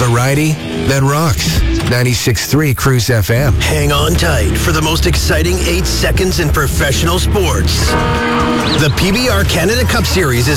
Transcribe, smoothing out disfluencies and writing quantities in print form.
Variety that rocks. 96.3 Cruise FM. Hang on tight for the most exciting 8 seconds in professional sports. The PBR Canada Cup Series is